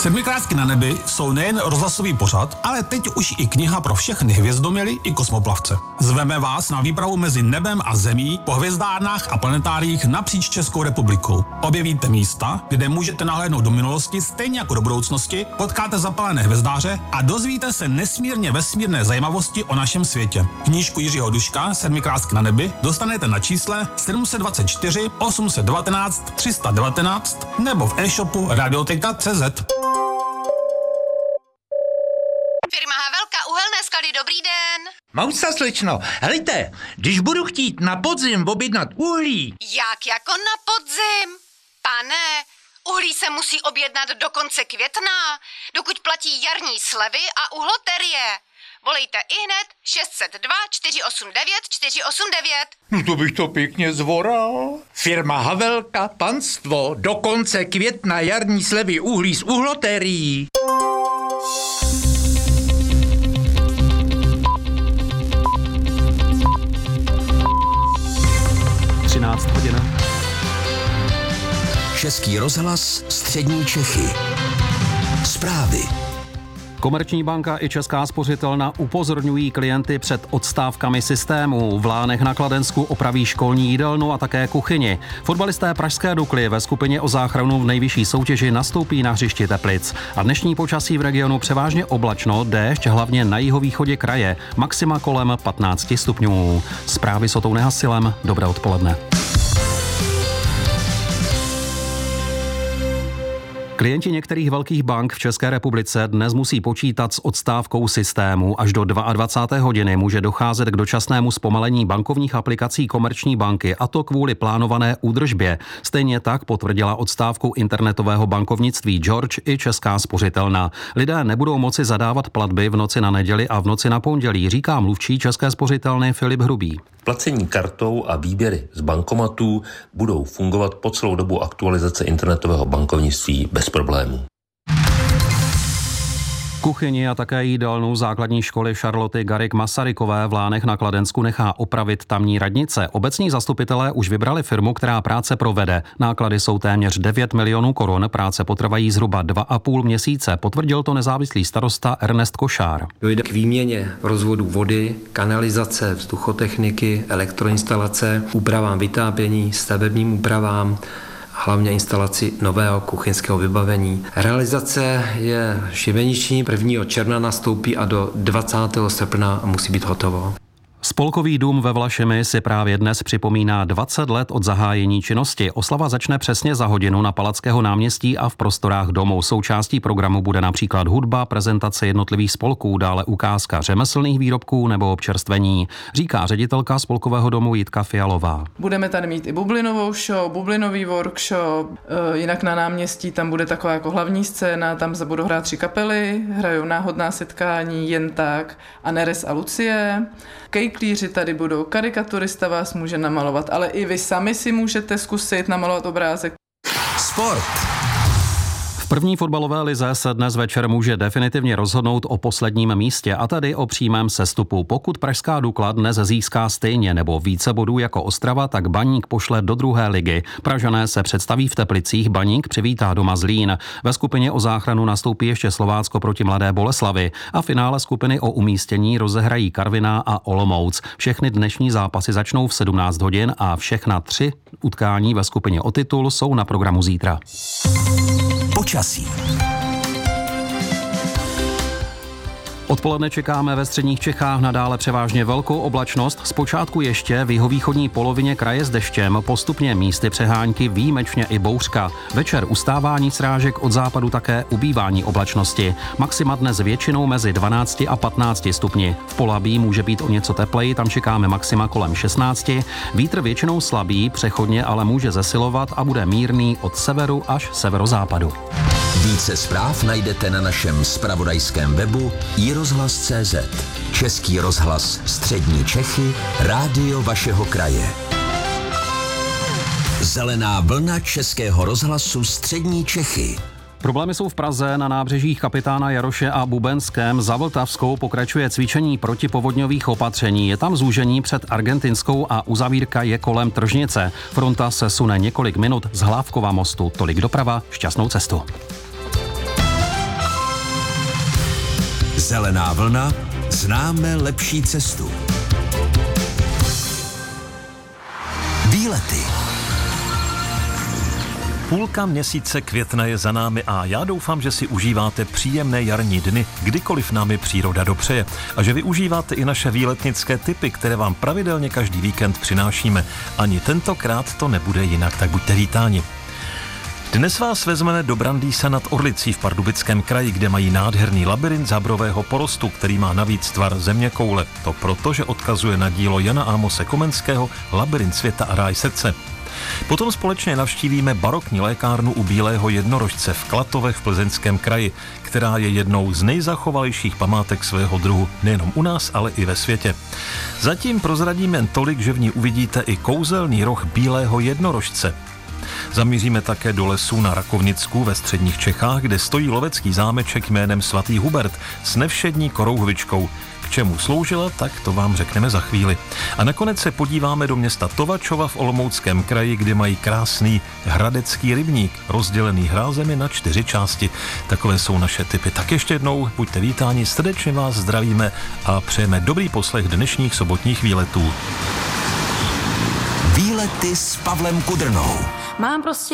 Sedmikrátky na nebi jsou nejen rozhlasový pořad, ale teď už i kniha pro všechny hvězdoměly i kosmoplavce. Zveme vás na výpravu mezi nebem a zemí po hvězdárnách a planetáriích napříč Českou republikou. Objevíte místa, kde můžete nahlédnout do minulosti stejně jako do budoucnosti, potkáte zapalené hvězdáře a dozvíte se nesmírně vesmírné zajímavosti o našem světě. Knížku Jiřího Duška Sedmikrátky na nebi dostanete na čísle 724 819 319 nebo v e-shopu Radioteka.cz. Firma Havelka, uhelné sklady, dobrý den. Mousa, slečno, helejte, když budu chtít na podzim objednat uhlí. Jak jako na podzim? Pane, uhlí se musí objednat do konce května, dokud platí jarní slevy a uhloterie. Volejte ihned 602 489 489. No to bych to pěkně zvoral. Firma Havelka, panstvo, do konce května jarní slevy uhlí z uhlotérií. Hodina. Český rozhlas, střední Čechy. Zprávy. Komerční banka i Česká spořitelna upozorňují klienty před odstávkami systému. V Lánech na Kladensku opraví školní jídelnu a také kuchyni. Fotbalisté pražské Dukly ve skupině o záchranu v nejvyšší soutěži nastoupí na hřišti Teplic. A dnešní počasí v regionu převážně oblačno, déšť hlavně na jihovýchodě kraje. Maxima kolem 15 stupňů. Zprávy s Otou Nehasilem. Dobré odpoledne. Klienti některých velkých bank v České republice dnes musí počítat s odstávkou systému. Až do 22. hodiny může docházet k dočasnému zpomalení bankovních aplikací Komerční banky, a to kvůli plánované údržbě. Stejně tak potvrdila odstávku internetového bankovnictví George i Česká spořitelna. Lidé nebudou moci zadávat platby v noci na neděli a v noci na pondělí, říká mluvčí České spořitelny Filip Hrubý. Placení kartou a výběry z bankomatů budou fungovat po celou dobu aktualizace internetového bankovnictví bez problémů. Kuchyni a také jídelnu základní školy Charloty Garrigue Masarykové v Lánech na Kladensku nechá opravit tamní radnice. Obecní zastupitelé už vybrali firmu, která práce provede. Náklady jsou téměř 9 milionů korun, práce potrvají zhruba 2,5 měsíce, potvrdil to nezávislý starosta Ernest Košár. Dojde k výměně rozvodů vody, kanalizace, vzduchotechniky, elektroinstalace, úpravám vytápění, stavebním úpravám, hlavně instalaci nového kuchyňského vybavení. Realizace je šibeniční, 1. června nastoupí a do 20. srpna musí být hotovo. Spolkový dům ve Vlašimi si právě dnes připomíná 20 let od zahájení činnosti. Oslava začne přesně za hodinu na Palackého náměstí a v prostorách domu. Součástí programu bude například hudba, prezentace jednotlivých spolků, dále ukázka řemeslných výrobků nebo občerstvení, říká ředitelka Spolkového domu Jitka Fialová. Budeme tady mít i bublinovou show, bublinový workshop, jinak na náměstí tam bude taková jako hlavní scéna, tam se budou hrát 3 kapely, hrajou Náhodná setkání, Jen tak a Neres a Lucie. Kejklíři tady budou, karikaturista vás může namalovat, ale i vy sami si můžete zkusit namalovat obrázek. Sport. V první fotbalové lize se dnes večer může definitivně rozhodnout o posledním místě, a tedy o přímém sestupu. Pokud pražská Dukla dnes získá stejně nebo více bodů jako Ostrava, tak Baník pošle do 2. ligy. Pražané se představí v Teplicích, Baník přivítá doma Zlín. Ve skupině o záchranu nastoupí ještě Slovácko proti Mladé Boleslavi a finále skupiny o umístění rozehrají Karviná a Olomouc. Všechny dnešní zápasy začnou v 17 hodin a všechna 3 utkání ve skupině o titul jsou na programu zítra. Počasí. Odpoledne čekáme ve středních Čechách nadále převážně velkou oblačnost, zpočátku ještě v jihovýchodní polovině kraje s deštěm, postupně místy přehánky, výjimečně i bouřka. Večer ustávání srážek, od západu také ubývání oblačnosti. Maxima dnes většinou mezi 12 a 15 stupni. V Polabí může být o něco tepleji, tam čekáme maxima kolem 16. Vítr většinou slabý, přechodně ale může zesilovat a bude mírný od severu až severozápadu. Více zpráv najdete na našem zpravodajském webu iRozhlas.cz. Český rozhlas, střední Čechy, rádio vašeho kraje. Zelená vlna Českého rozhlasu střední Čechy. Problémy jsou v Praze, na nábřežích Kapitána Jaroše a Bubenském. Za Vltavskou pokračuje cvičení protipovodňových opatření. Je tam zúžení před Argentinskou a uzavírka je kolem Tržnice. Fronta se sune několik minut z Hlávkova mostu. Tolik doprava, šťastnou cestu. Zelená vlna, známe lepší cestu. Výlety. Půlka měsíce května je za námi a já doufám, že si užíváte příjemné jarní dny, kdykoliv nám je příroda dopřeje. A že využíváte i naše výletnické tipy, které vám pravidelně každý víkend přinášíme. Ani tentokrát to nebude jinak, tak buďte vítáni. Dnes vás vezmeme do Brandýsa nad Orlicí v Pardubickém kraji, kde mají nádherný labyrint zábrového porostu, který má navíc tvar zeměkoule. To proto, že odkazuje na dílo Jana Amose Komenského Labyrint světa a ráj srdce. Potom společně navštívíme barokní lékárnu u Bílého jednorožce v Klatovech v Plzeňském kraji, která je jednou z nejzachovalejších památek svého druhu nejenom u nás, ale i ve světě. Zatím prozradíme jen tolik, že v ní uvidíte i kouzelný roh Bílého jednorožce. Zamíříme také do lesů na Rakovnicku ve středních Čechách, kde stojí lovecký zámeček jménem Svatý Hubert s nevšední korouhvičkou. K čemu sloužila, tak to vám řekneme za chvíli. A nakonec se podíváme do města Tovačova v Olomouckém kraji, kde mají krásný hradecký rybník, rozdělený hrázemi na 4 části. Takové jsou naše tipy. Tak ještě jednou buďte vítáni, srdečně vás zdravíme a přejeme dobrý poslech dnešních sobotních výletů. Výlety s Pavlem Kudrnou. Mám prostě